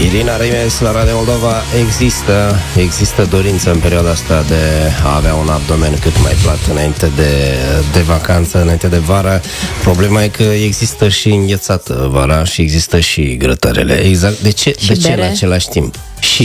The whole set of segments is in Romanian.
Irina Rimes la Radio Moldova. Există dorință în perioada asta de a avea un abdomen cât mai plat înainte de vacanță, înainte de vară. Problema e că există și înghețată vara și există și grătărele. Exact. De ce în același timp?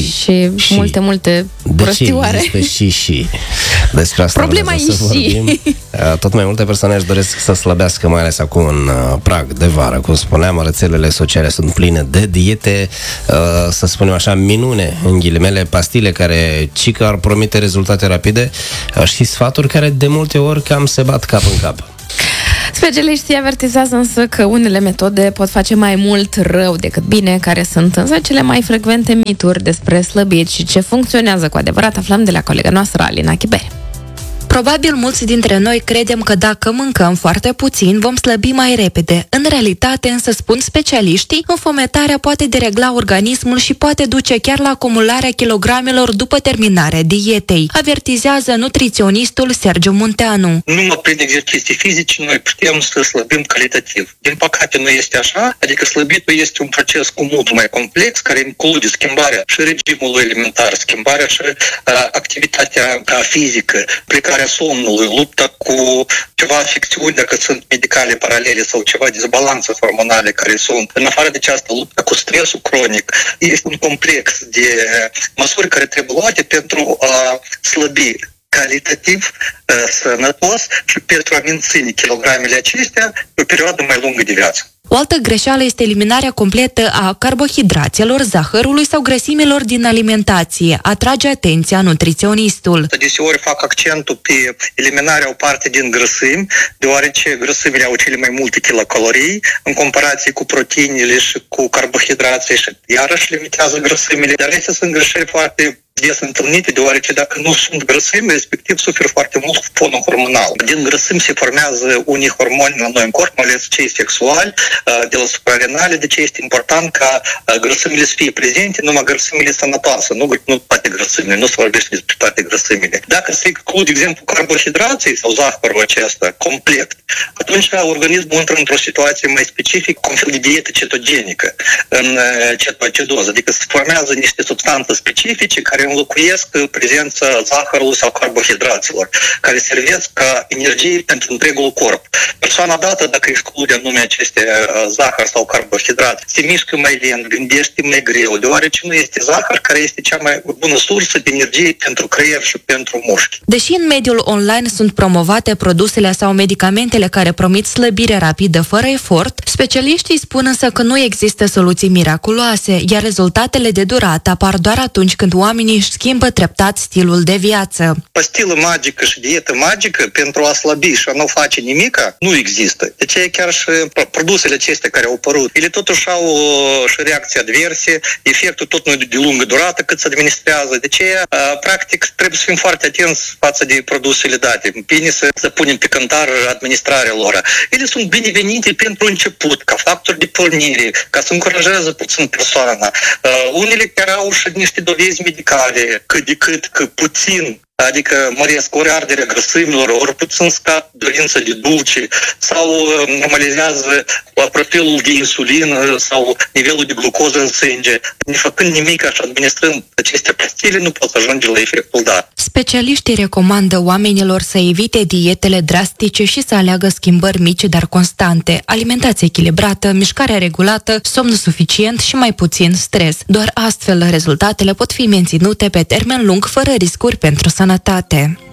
Și multe prostioare. De ce și? Despre asta problema e și. Tot mai multe persoane își doresc să slăbească, mai ales acum în prag de vară. Cum spuneam, rețelele sociale sunt pline de diete, să spunem așa, minune, în ghilimele, pastile care cică ar promite rezultate rapide și sfaturi care de multe ori cam se bat cap în cap. Specialiștii avertizează însă că unele metode pot face mai mult rău decât bine. Care sunt însă cele mai frecvente mituri despre slăbit și ce funcționează cu adevărat, aflăm de la colega noastră, Alina Chibere. Probabil mulți dintre noi credem că dacă mâncăm foarte puțin, vom slăbi mai repede. În realitate, însă, spun specialiștii, înfometarea poate deregla organismul și poate duce chiar la acumularea kilogramelor după terminarea dietei, avertizează nutriționistul Sergiu Munteanu. Numai prin exerciții fizice noi putem să slăbim calitativ. Din păcate nu este așa, adică slăbitul este un proces cu mult mai complex, care include schimbarea și regimului alimentar, schimbarea și activitatea fizică, plecarea somnului, lupta cu ceva afecțiuni, dacă sunt medicale paralele sau ceva dezbalanțe hormonale care sunt. În afară de aceasta, lupta cu stresul cronic. Este un complex de măsuri care trebuie luate pentru a slăbi calitativ, sănătos și pentru a menține kilogramele acestea pe o perioadă mai lungă de viață. O altă greșeală este eliminarea completă a carbohidraților, zahărului sau grăsimilor din alimentație, atrage atenția nutriționistul. Deseori fac accentul pe eliminarea o parte din grăsimi, deoarece grăsimile au cele mai multe kilocalorii în comparație cu proteinele și cu carbohidrații și iarăși limitează grăsimile. Dar acestea sunt greșeli foarte des întâlnite, deoarece dacă nu sunt grăsimi, respectiv suferă foarte mult cu fonul hormonal. Din grăsimi se formează unii hormoni la noi în corp, mai ales cei sexuali, de la suprarenale, de ce este important ca grăsimile să fie prezente, numai grăsimile sănătoase, nu toate grăsimile, nu se vorbește despre toate grăsimile. Dacă se exclud, de exemplu, carbohidrații sau zahărul acesta complet, atunci organismul intră într-o situație mai specifică, cu un fel de dietă cetogenică, în cetoacidoză, adică se formează niște substanțe specifice care înlocuiesc prezența zahărului sau carbohidraților, care servesc ca energie pentru întregul corp. Persoana dată, dacă exclude anume aceste zahăr sau carbohidrat, se mișcă mai lent, gândește mai greu, deoarece nu este zahăr, care este cea mai bună sursă de energie pentru creier și pentru mușchi. Deși în mediul online sunt promovate produsele sau medicamentele care promit slăbire rapidă fără efort, specialiștii spun însă că nu există soluții miraculoase, iar rezultatele de durată apar doar atunci când oamenii își schimbă treptat stilul de viață. Pastilă magică și dietă magică pentru a slăbi și a nu face nimica nu există. De ce chiar și produsele acestea care au apărut, ele totuși au și reacții adverse, efectul tot nu de lungă durată cât se administrează. De ce, practic, trebuie să fim foarte atenți față de produsele date. Bine să punem pe cântar administrarea lor. Ele sunt binevenite pentru început, ca factor de pornire, ca să încurajeze puțin persoana. Unele chiar au și niște dovezi medicale, cât de cât, că puțin, adică măresc ori arderea grăsimilor, ori puțin scad dorința de dulce sau normalizează profilul de insulină sau nivelul de glucoză în sânge. Nefăcând nimic și administrând aceste pastile, nu poți ajunge la efectul dat. Specialiștii recomandă oamenilor să evite dietele drastice și să aleagă schimbări mici, dar constante, alimentație echilibrată, mișcare regulată, somn suficient și mai puțin stres. Doar astfel rezultatele pot fi menținute pe termen lung, fără riscuri pentru sănătate.